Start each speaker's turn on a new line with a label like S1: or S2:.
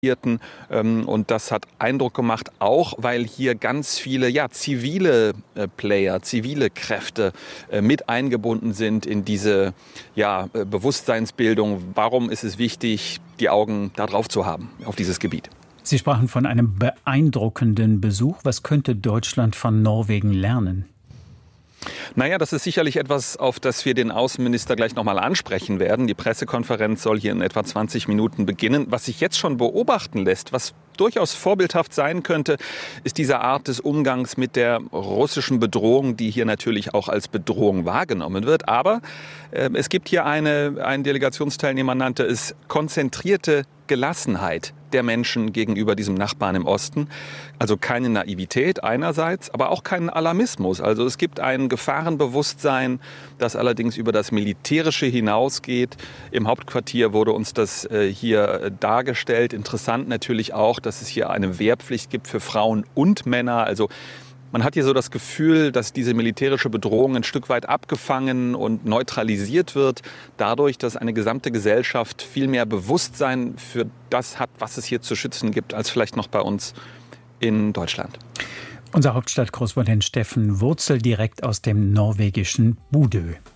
S1: Und das hat Eindruck gemacht, auch weil hier ganz viele zivile Player, zivile Kräfte mit eingebunden sind in diese Bewusstseinsbildung. Warum ist es wichtig, die Augen da drauf zu haben, auf dieses Gebiet?
S2: Sie sprachen von einem beeindruckenden Besuch. Was könnte Deutschland von Norwegen lernen?
S1: Das ist sicherlich etwas, auf das wir den Außenminister gleich nochmal ansprechen werden. Die Pressekonferenz soll hier in etwa 20 Minuten beginnen. Was sich jetzt schon beobachten lässt, was durchaus vorbildhaft sein könnte, ist diese Art des Umgangs mit der russischen Bedrohung, die hier natürlich auch als Bedrohung wahrgenommen wird. Aber es gibt hier ein Delegationsteilnehmer nannte es konzentrierte Gelassenheit der Menschen gegenüber diesem Nachbarn im Osten. Also keine Naivität einerseits, aber auch keinen Alarmismus. Also es gibt ein Gefahrenbewusstsein, das allerdings über das Militärische hinausgeht. Im Hauptquartier wurde uns das hier dargestellt. Interessant natürlich auch, dass es hier eine Wehrpflicht gibt für Frauen und Männer. Also man hat hier so das Gefühl, dass diese militärische Bedrohung ein Stück weit abgefangen und neutralisiert wird, dadurch, dass eine gesamte Gesellschaft viel mehr Bewusstsein für das hat, was es hier zu schützen gibt, als vielleicht noch bei uns in Deutschland.
S2: Unser Hauptstadtkorrespondent Steffen Wurzel direkt aus dem norwegischen Bodø.